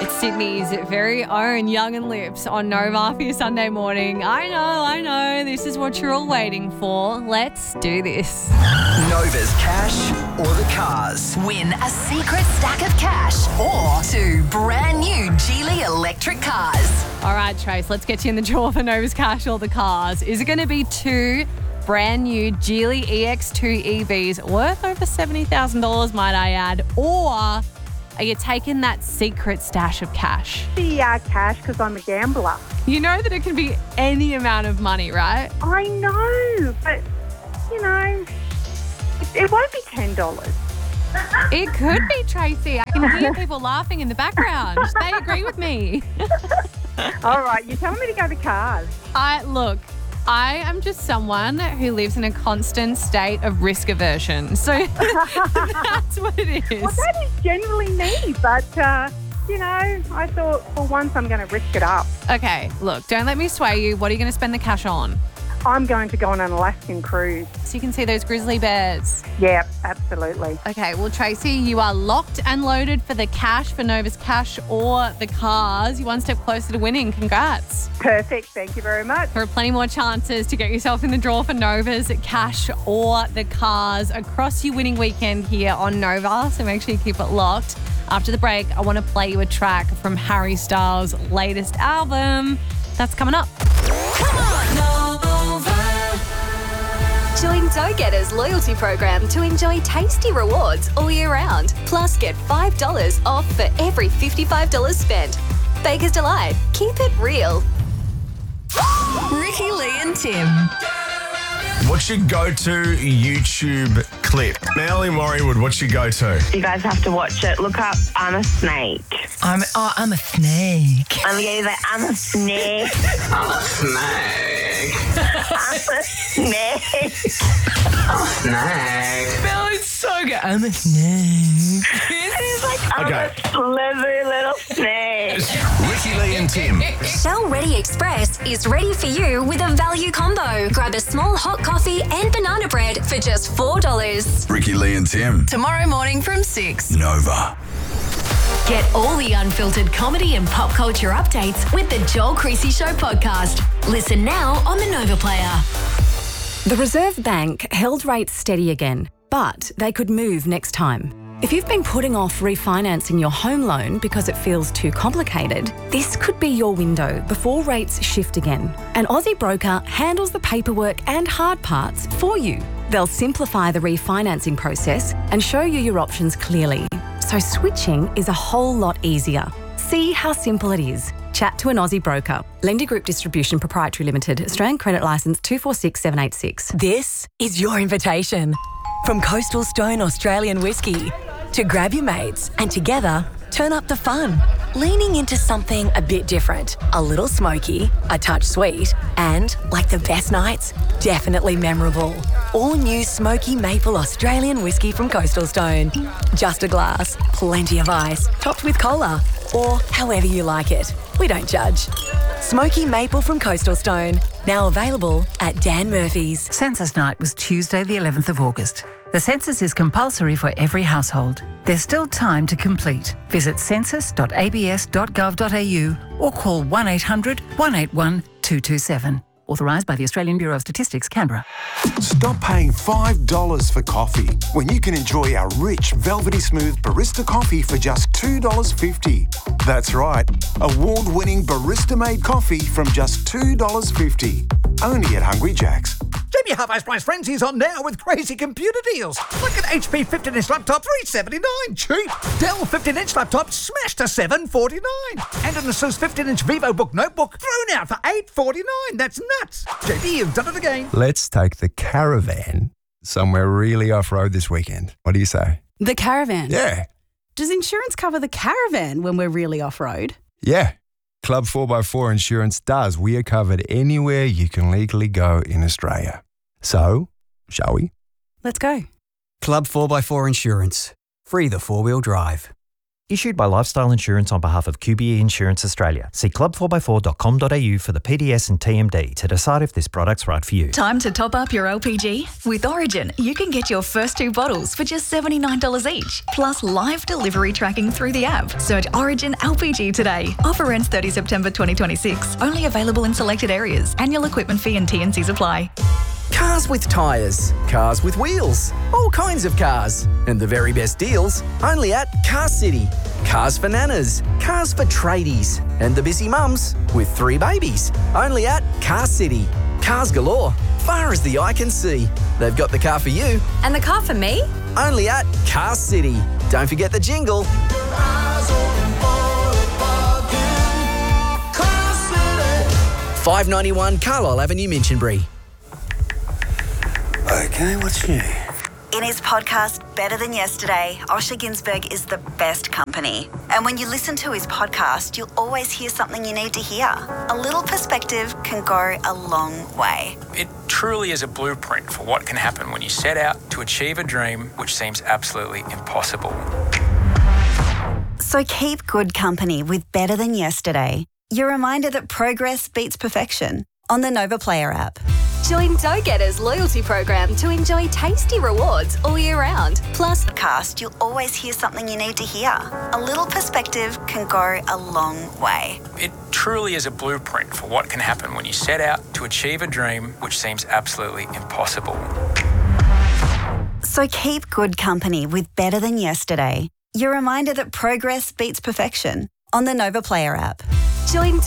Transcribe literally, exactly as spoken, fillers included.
It's Sydney's very own Young and Lips on Nova for your Sunday morning. I know, I know, this is what you're all waiting for. Let's do this. Nova's cash or the cars. Win a secret stack of cash or two brand new Geely electric cars. All right, Trace, let's get you in the draw for Nova's cash or the cars. Is it going to be two brand new Geely E X two E Vs worth over seventy thousand dollars, might I add, or are you taking that secret stash of cash? The uh, cash, because I'm a gambler. You know that it can be any amount of money, right? I know, but, you know, it, it won't be ten dollars. It could be, Tracy. I can hear people laughing in the background. They agree with me. All right, you're telling me to go to cars. I look, I am just someone who lives in a constant state of risk aversion. So that's what it is. Well, that is generally me, but, uh, you know, I thought for once I'm going to risk it up. Okay, look, don't let me sway you. What are you going to spend the cash on? I'm going to go on an Alaskan cruise. So you can see those grizzly bears. Yeah, absolutely. Okay, well, Tracy, you are locked and loaded for the cash for Nova's cash or the cars. You're one step closer to winning. Congrats. Perfect. Thank you very much. There are plenty more chances to get yourself in the draw for Nova's cash or the cars across your winning weekend here on Nova. So make sure you keep it locked. After the break, I want to play you a track from Harry Styles' latest album. That's coming up. Come on, Nova. Join Dough Getters loyalty program to enjoy tasty rewards all year round. Plus, get five dollars off for every fifty-five dollars spent. Baker's Delight. Keep it real. Ricky, Lee and Tim. What's your go-to YouTube clip? Melly Morriewood, what's your go-to? You guys have to watch it. Look up I'm a Snake. I'm oh, I'm a snake. I'm going to say I'm a snake. I'm a snake. I'm a snake. I'm a snake. No, it's so good. I'm a snake. It's like I'm Okay. a slithery little snake. Ricky, Lee and Tim. Shell Ready Express is ready for you with a value combo. Grab a small hot coffee and banana bread for just four dollars. Ricky, Lee and Tim. Tomorrow morning from six. Nova. Get all the unfiltered comedy and pop culture updates with the Joel Creasy Show podcast. Listen now on the Nova Player. The Reserve Bank held rates steady again, but they could move next time. If you've been putting off refinancing your home loan because it feels too complicated, this could be your window before rates shift again. An Aussie broker handles the paperwork and hard parts for you. They'll simplify the refinancing process and show you your options clearly. So switching is a whole lot easier. See how simple it is. Chat to an Aussie broker. Lender Group Distribution Proprietary Limited. Australian Credit Licence two four six seven eight six. This is your invitation. From Coastal Stone Australian Whiskey to grab your mates and together turn up the fun. Leaning into something a bit different. A little smoky, a touch sweet, and, like the best nights, definitely memorable. All new Smoky Maple Australian Whiskey from Coastal Stone. Just a glass, plenty of ice, topped with cola, or however you like it. We don't judge. Smoky Maple from Coastal Stone. Now available at Dan Murphy's. Census night was Tuesday the eleventh of August. The census is compulsory for every household. There's still time to complete. Visit census dot a b s dot gov dot a u or call one eight hundred one eight one two two seven. Authorised by the Australian Bureau of Statistics, Canberra. Stop paying five dollars for coffee when you can enjoy our rich, velvety smooth barista coffee for just two dollars fifty. That's right, award-winning barista-made coffee from just two dollars fifty. Only at Hungry Jack's. Jamie Half-Ice Price Frenzy's on now with crazy computer deals. Like an H P fifteen inch laptop, three seventy-nine, cheap. Dell fifteen inch laptop, smashed to seven forty-nine. And an ASUS fifteen inch VivoBook notebook, thrown out for eight forty-nine. That's nuts. J B, you've done it again. Let's take the caravan somewhere really off-road this weekend. What do you say? The caravan? Yeah. Does insurance cover the caravan when we're really off-road? Yeah. Club four by four Insurance does. We are covered anywhere you can legally go in Australia. So, shall we? Let's go. Club four by four Insurance. Free the four-wheel drive. Issued by Lifestyle Insurance on behalf of Q B E Insurance Australia. See club four by four dot com dot a u for the P D S and T M D to decide if this product's right for you. Time to top up your L P G? With Origin, you can get your first two bottles for just seventy-nine dollars each, plus live delivery tracking through the app. Search Origin L P G today. Offer ends thirtieth of September twenty twenty-six. Only available in selected areas. Annual equipment fee and T N Cs apply. Cars with tyres, cars with wheels, all kinds of cars. And the very best deals only at Car City. Cars for nanas, cars for tradies, and the busy mums with three babies. Only at Car City. Cars galore, far as the eye can see. They've got the car for you. And the car for me? Only at Car City. Don't forget the jingle. five ninety-one Carlisle Avenue, Minchinbury. Okay, what's new? In his podcast, Better Than Yesterday, Osher Ginsberg is the best company. And when you listen to his podcast, you'll always hear something you need to hear. A little perspective can go a long way. It truly is a blueprint for what can happen when you set out to achieve a dream which seems absolutely impossible. So keep good company with Better Than Yesterday. Your reminder that progress beats perfection on the Nova Player app. Join Dough Getter's loyalty program to enjoy tasty rewards all year round. Plus, podcast, you'll always hear something you need to hear. A little perspective can go a long way. It truly is a blueprint for what can happen when you set out to achieve a dream which seems absolutely impossible. So keep good company with Better Than Yesterday. Your reminder that progress beats perfection on the Nova Player app. Join